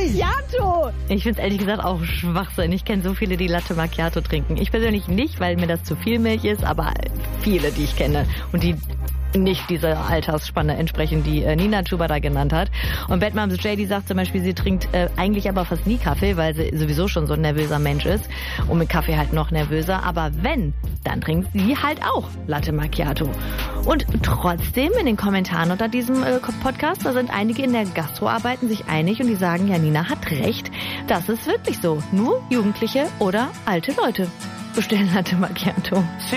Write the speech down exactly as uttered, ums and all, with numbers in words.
Macchiato. Ich finde es ehrlich gesagt auch Schwachsinn. Ich kenne so viele, die Latte Macchiato trinken. Ich persönlich nicht, weil mir das zu viel Milch ist, aber viele, die ich kenne und die nicht dieser Altersspanne entsprechen, die äh, Nina Chuba da genannt hat. Und Bad Moms J D sagt zum Beispiel, sie trinkt äh, eigentlich aber fast nie Kaffee, weil sie sowieso schon so ein nervöser Mensch ist und mit Kaffee halt noch nervöser. Aber wenn, dann trinkt sie halt auch Latte Macchiato. Und trotzdem in den Kommentaren unter diesem äh, Podcast, da sind einige in der Gastroarbeiten sich einig und die sagen, ja, Nina hat recht. Das ist wirklich so. Nur Jugendliche oder alte Leute bestellen Latte Macchiato.